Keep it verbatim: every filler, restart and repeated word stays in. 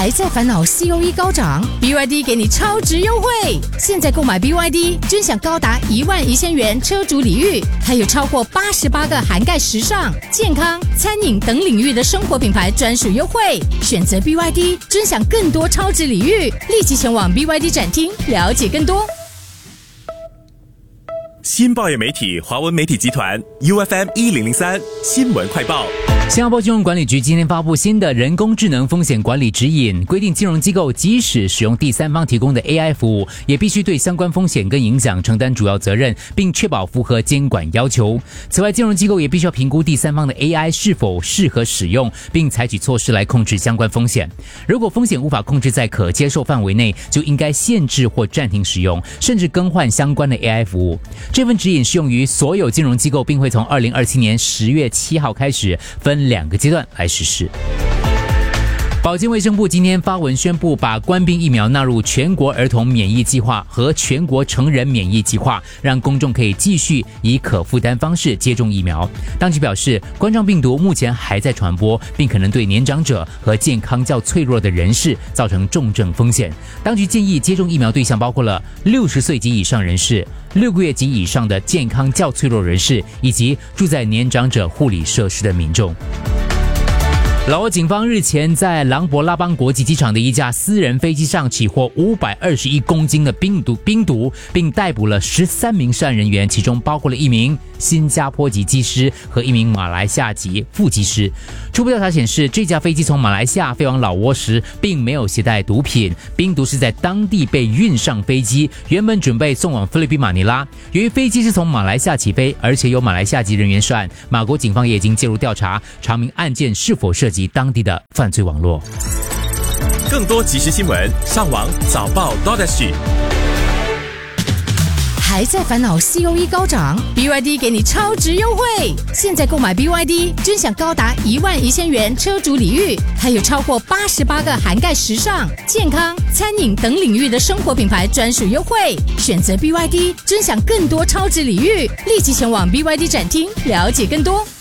还在烦恼 C O E 高涨 ？B Y D 给你超值优惠！现在购买 B Y D， 尊享高达一万一千元车主礼遇，还有超过八十八个涵盖时尚、健康、餐饮等领域的生活品牌专属优惠。选择 B Y D， 尊享更多超值礼遇，立即前往 B Y D 展厅了解更多。 新报业媒体华文媒体集团 U F M 一零零三新闻快报。 新加坡金融管理局今天发布新的人工智能风险管理指引，规定金融机构即使使用第三方提供的 A I 服务，也必须对相关风险跟影响承担主要责任，并确保符合监管要求。此外，金融机构也必须要评估第三方的 A I 是否适合使用，并采取措施来控制相关风险。如果风险无法控制在可接受范围内，就应该限制或暂停使用，甚至更换相关的 A I 服务。这份指引适用于所有金融机构，并会从二零二七年十月七号开始分两个阶段来实施。保健卫生部今天发文宣布，把冠病疫苗纳入全国儿童免疫计划和全国成人免疫计划，让公众可以继续以可负担方式接种疫苗。当局表示，冠状病毒目前还在传播，并可能对年长者和健康较脆弱的人士造成重症风险。当局建议接种疫苗对象包括了六十岁及以上人士、六个月及以上的健康较脆弱人士，以及住在年长者护理设施的民众。老挝警方日前在琅勃拉邦国际机场的一架私人飞机上起获五百二十一公斤的冰毒，冰毒，并逮捕了十三名涉案人员，其中包括了一名新加坡籍机师和一名马来西亚籍副机师。初步调查显示，这架飞机从马来西亚飞往老挝时，并没有携带毒品，冰毒是在当地被运上飞机，原本准备送往菲律宾马尼拉。由于飞机是从马来西亚起飞，而且有马来西亚籍人员涉案，马国警方也已经介入调查，查明案件是否涉及当地的犯罪网络。 更多即时新闻，上网早报 .sg。 还在烦恼 C O E 高涨 ？B Y D 给你超值优惠！现在购买 B Y D， 尊享高达一万一千元车主礼遇，还有超过八十八个涵盖时尚、健康、餐饮等领域的生活品牌专属优惠。选择 B Y D， 尊享更多超值礼遇，立即前往 B Y D 展厅了解更多。